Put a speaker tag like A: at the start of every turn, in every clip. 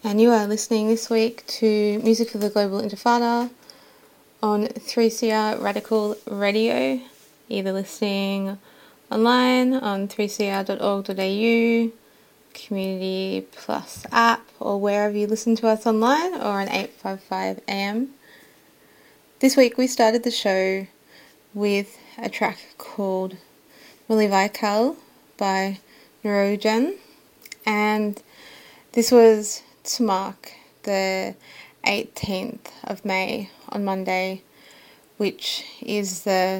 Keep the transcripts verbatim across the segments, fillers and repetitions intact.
A: and you are listening this week to Music for the Global Intifada on three C R Radical Radio, either listening online on three c r dot org dot a u, Community Plus app, or wherever you listen to us online, or on eight fifty-five A M. This week we started the show with a track called Willie Vaikal by Neurogen, and this was to mark the eighteenth of May on Monday, which is the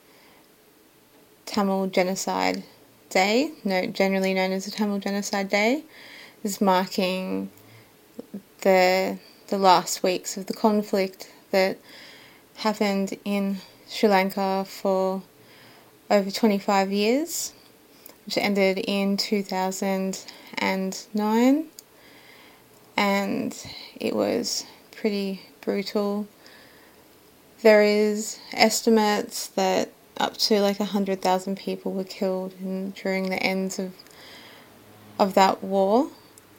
A: Tamil Genocide Day, no, generally known as the Tamil Genocide Day, is marking the the last weeks of the conflict that happened in Sri Lanka for over twenty-five years, which ended in two thousand nine, and it was pretty brutal. There is estimates that up to like one hundred thousand people were killed in, during the ends of of that war,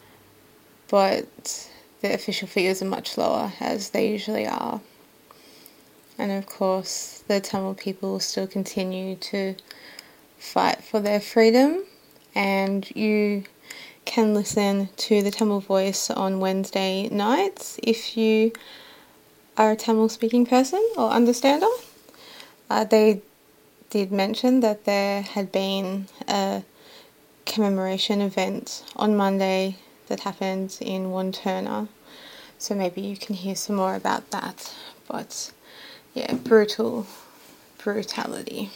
A: but the official figures are much lower, as they usually are. And of course, the Tamil people still continue to fight for their freedom, and you can listen to the Tamil Voice on Wednesday nights if you are a Tamil speaking person or understander. Uh, they did mention that there had been a commemoration event on Monday that happened in Wantirna, so maybe you can hear some more about that. But yeah, brutal brutality.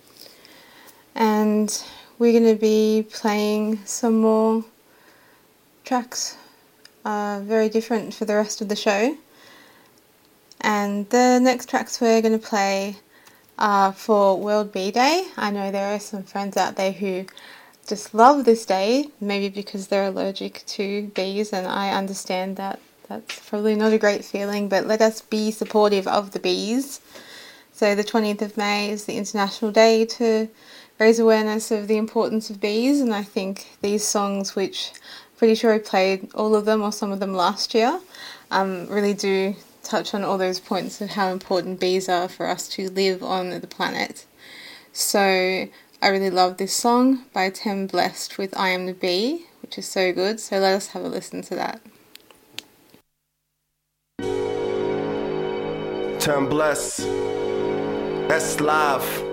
A: And we're going to be playing some more tracks, uh, very different for the rest of the show. And the next tracks we're going to play are for World Bee Day. I know there are some friends out there who just love this day, maybe because they're allergic to bees, and I understand that. That's probably not a great feeling, but let us be supportive of the bees. So the twentieth of May is the International Day to raise awareness of the importance of bees, and I think these songs, which I'm pretty sure I played all of them or some of them last year, um, really do touch on all those points of how important bees are for us to live on the planet. So I really love this song by Tem Blessed with I Am the Bee, which is so good, so let us have a listen to that.
B: Tem Blessed, that's live.